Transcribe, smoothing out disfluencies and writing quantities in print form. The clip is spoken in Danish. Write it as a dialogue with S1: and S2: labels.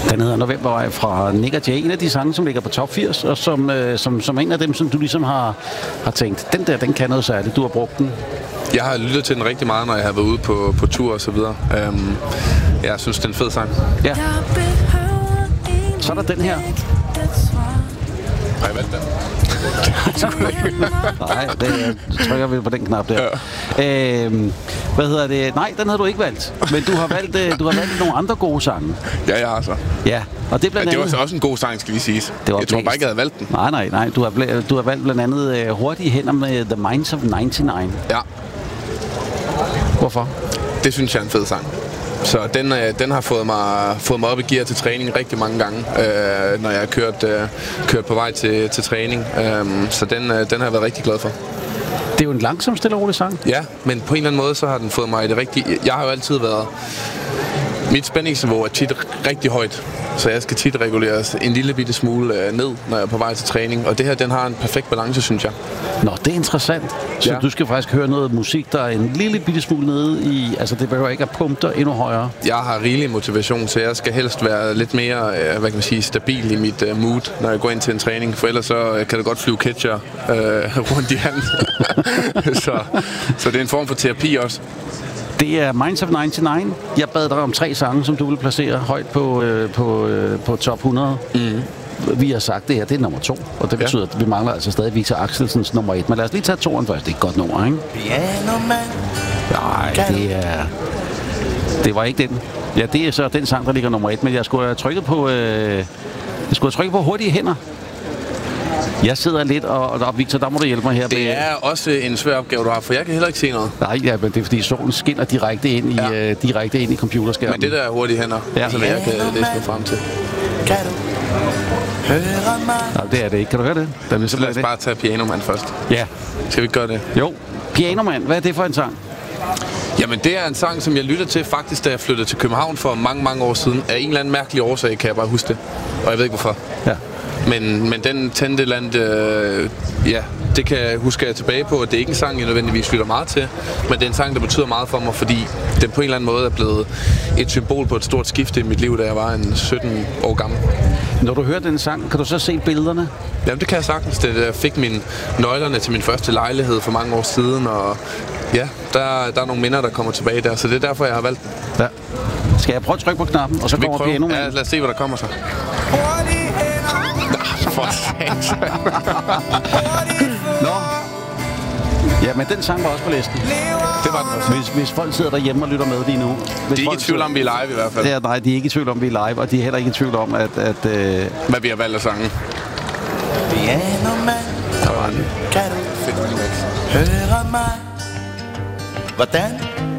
S1: Den hedder Novembervej fra Nik og Jay. En af de sange, som ligger på top 80, og som en af dem, som du ligesom har tænkt, den kan noget særligt. Du har brugt den.
S2: Jeg har lyttet til den rigtig meget, når jeg har været ude på tur og så videre. Jeg synes, det er en fed sang.
S1: Ja. Så er der den her.
S2: Har jeg valgt den?
S1: Nej, det trykker vi på den knap der. Ja. Hvad hedder det? Nej, den havde du ikke valgt. Men du har valgt nogle andre gode sange.
S2: Ja, jeg har så.
S1: Ja, og det blandt andet...
S2: det var så også en god sang, skal vi sige. Jeg tror bare ikke, jeg havde valgt den.
S1: Nej. Du har valgt blandt andet Hurtige Hænder med The Minds of 99.
S2: Ja.
S1: Hvorfor?
S2: Det synes jeg er en fed sang. Så den har fået mig op i gear til træning rigtig mange gange, når jeg har kørt på vej til træning. Så den har jeg været rigtig glad for.
S1: Det er jo en langsom, stille og rolig sang.
S2: Ja, men på en eller anden måde, så har den fået mig i det rigtige... Jeg har jo altid været... Mit spændingsniveau er tit rigtig højt, så jeg skal tit reguleres en lille bitte smule ned, når jeg er på vej til træning. Og det her, den har en perfekt balance, synes jeg.
S1: Nå, det er interessant. Så du skal faktisk høre noget musik, der er en lille bitte smule nede i... Altså, det behøver ikke at pumpe dig endnu højere.
S2: Jeg har rigelig motivation, så jeg skal helst være lidt mere, stabil i mit mood, når jeg går ind til en træning. For ellers så kan det godt flyve catcher rundt i handen. så det er en form for terapi også.
S1: Det er Minds of 99. Jeg bad dig om 3 sange, som du vil placere højt på top 100. Mm. Vi har sagt, det her, det er nummer 2. Og det betyder, at vi mangler altså stadig Victor Axelsens nummer 1. Men lad os lige tage 2'eren først. Det er et godt nummer, ikke? Nej, det var ikke den. Ja, det er så den sang, der ligger nummer 1. Men jeg skulle have trykket på Hurtige Hænder. Jeg sidder lidt, og Victor, der må du hjælpe mig her.
S2: Det er også en svær opgave, du har, for jeg kan heller ikke se noget.
S1: Nej, ja, men det er fordi solen skinner direkte ind i computerskærmen.
S2: Men det der er Hurtige Hænder, som jeg kan læse mig frem til.
S3: Kan du høre mig?
S1: Nej, det er det ikke. Kan du høre det?
S2: Så lad os bare tage Pianoman først.
S1: Ja.
S2: Skal vi ikke gøre det?
S1: Jo. Pianoman, hvad er det for en sang?
S2: Jamen, det er en sang, som jeg lyttede til faktisk, da jeg flyttede til København for mange år siden. Af en eller anden mærkelig årsag, kan jeg bare huske det. Og jeg ved ikke, hvorfor. Ja. Men den tændte et eller andet, det kan jeg huske tilbage på, at det er ikke en sang, jeg nødvendigvis lytter meget til, men det er en sang, der betyder meget for mig, fordi den på en eller anden måde er blevet et symbol på et stort skifte i mit liv, da jeg var 17 år gammel.
S1: Når du hører den sang, kan du så se billederne?
S2: Jamen, det kan jeg sagtens. Jeg fik mine nøglerne til min første lejlighed for mange år siden, og ja, der er nogle minder, der kommer tilbage der, så det er derfor, jeg har valgt den.
S1: Ja. Skal jeg prøve at trykke på knappen, og så kommer Pianoman?
S2: Ja, lad os se, hvad der kommer så. For satan.
S1: Nå. Ja, men den sang var også på listen.
S2: Det var den også.
S1: Hvis folk sidder derhjemme og lytter med lige nu.
S2: De er ikke i tvivl om, vi er live i hvert fald.
S1: Ja, nej, de er ikke i tvivl om, vi er live, og de er heller ikke i tvivl om, at
S2: hvad vi har valgt at sange.
S3: Pianoman,
S2: der var den.
S3: Kan du høre mig? Hvordan